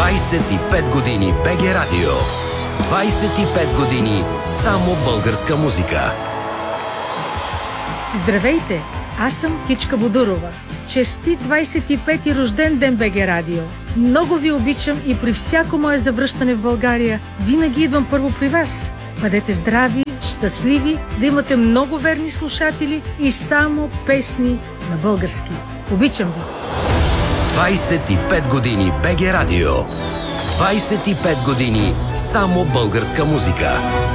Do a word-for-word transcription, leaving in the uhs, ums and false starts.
двайсет и пет години БГ Радио. двайсет и пет години само българска музика. Здравейте! Аз съм Кичка Бодурова. Честит двайсет и пети рожден ден, БГ Радио! Много ви обичам и при всяко мое завръщане в България винаги идвам първо при вас. Бъдете здрави, щастливи, да имате много верни слушатели и само песни на български. Обичам ви! двайсет и пет години БГ Радио. двайсет и пет години само българска музика.